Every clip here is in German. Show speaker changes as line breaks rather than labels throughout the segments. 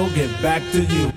will get back to you.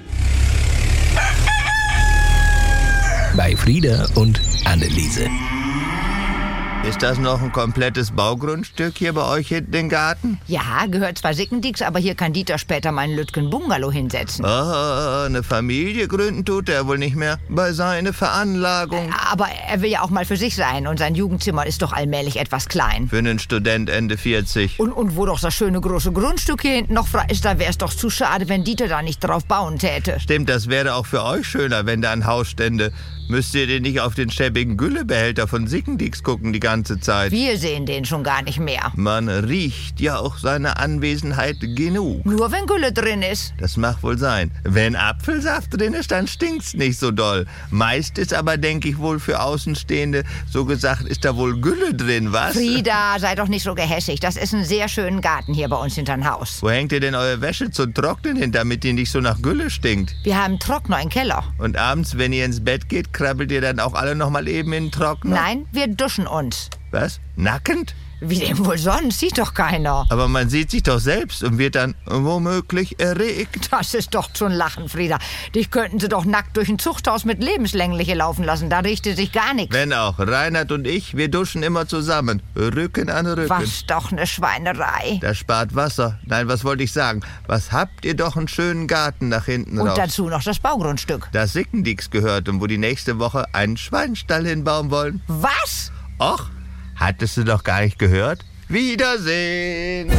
Bei Frieda und Anneliese.
Ist das noch ein komplettes Baugrundstück hier bei euch hinten im Garten?
Ja, gehört zwar Sickendix, aber hier kann Dieter später meinen Lütgen-Bungalow hinsetzen.
Eine Familie gründen tut er wohl nicht mehr bei seiner Veranlagung.
Aber er will ja auch mal für sich sein und sein Jugendzimmer ist doch allmählich etwas klein.
Für einen Student Ende 40.
Und wo doch das schöne große Grundstück hier hinten noch frei ist, da wäre es doch zu schade, wenn Dieter da nicht drauf bauen täte.
Stimmt, das wäre auch für euch schöner, wenn da ein Haus stände. Müsst ihr denn nicht auf den schäbigen Güllebehälter von Sickendix gucken die ganze Zeit?
Wir sehen den schon gar nicht mehr.
Man riecht ja auch seine Anwesenheit genug.
Nur wenn Gülle drin ist.
Das mag wohl sein. Wenn Apfelsaft drin ist, dann stinkt's nicht so doll. Meist ist aber, denke ich, wohl für Außenstehende, so gesagt, ist da wohl Gülle drin, was?
Frieda, sei doch nicht so gehässig. Das ist ein sehr schöner Garten hier bei uns hinterm Haus.
Wo hängt ihr denn eure Wäsche zum Trocknen hin, damit die nicht so nach Gülle stinkt?
Wir haben einen Trockner im Keller.
Und abends, wenn ihr ins Bett geht, krabbelt ihr dann auch alle noch mal eben in den Trockner?
Nein, wir duschen uns.
Was? Nackend?
Wie denn wohl sonst? Sieht doch keiner.
Aber man sieht sich doch selbst und wird dann womöglich erregt.
Das ist doch zum Lachen, Frieda. Dich könnten sie doch nackt durch ein Zuchthaus mit Lebenslängliche laufen lassen. Da riechte sich gar nichts.
Wenn auch. Reinhard und ich, wir duschen immer zusammen. Rücken an Rücken.
Was doch eine Schweinerei.
Das spart Wasser. Nein, was wollte ich sagen? Was habt ihr doch einen schönen Garten nach hinten
Und
raus.
dazu noch das Baugrundstück.
Das Sickendix gehört und wo die nächste Woche einen Schweinstall hinbauen wollen.
Was?
Och, hattest du doch gar nicht gehört? Wiedersehen!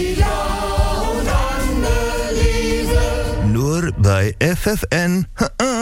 Nur bei FFN.